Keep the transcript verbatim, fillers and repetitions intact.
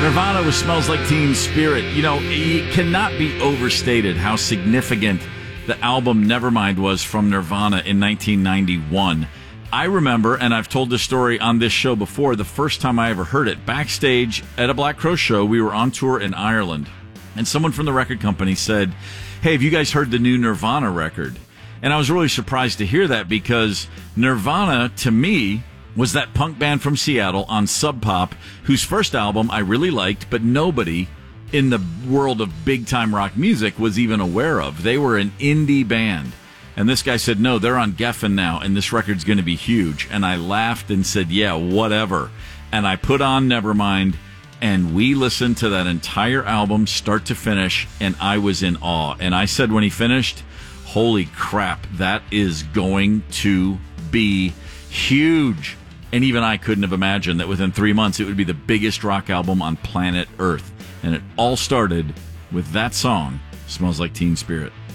Nirvana with Smells Like Teen Spirit. You know, it cannot be overstated how significant the album Nevermind was from Nirvana in nineteen ninety-one. I remember, and I've told this story on this show before, the first time I ever heard it, backstage at a Black Crow show. We were on tour in Ireland, and someone from the record company said, "Hey, have you guys heard the new Nirvana record?" And I was really surprised to hear that, because Nirvana, to me, was that punk band from Seattle on Sub Pop, whose first album I really liked, but nobody in the world of big-time rock music was even aware of. They were an indie band. And this guy said, no, they're on Geffen now, and this record's going to be huge. And I laughed and said, yeah, whatever. And I put on Nevermind, and we listened to that entire album, start to finish, and I was in awe. And I said when he finished, holy crap, that is going to be huge. And even I couldn't have imagined that within three months it would be the biggest rock album on planet Earth. And it all started with that song, Smells Like Teen Spirit.